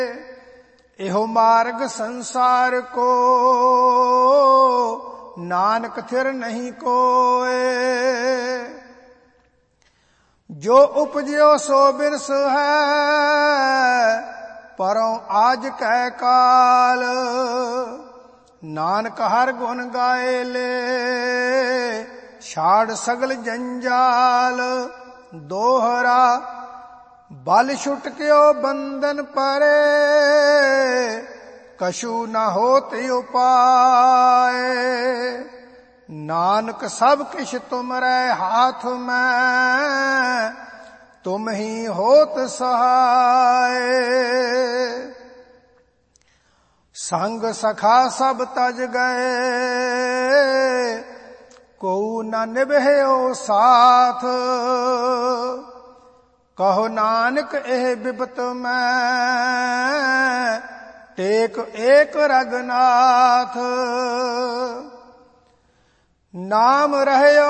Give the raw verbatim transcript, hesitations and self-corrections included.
एहो मार्ग संसार को, नानक थिर नहीं कोय। जो उपजयो सो बिरस है, परों आज कै काल। नानक हर गुण गाए ले, छाड़ सगल जंजाल। दोहरा बल छुटक्यो बंधन परे, कछु न होत उपाय। नानक सब किछ तुमरे हाथ में, तुम ही होत सहाय। संग सखा सब तज गए, को न निभयो साथ। कहो नानक एह बिपत में, टेक एक रघुनाथ। नाम रहयो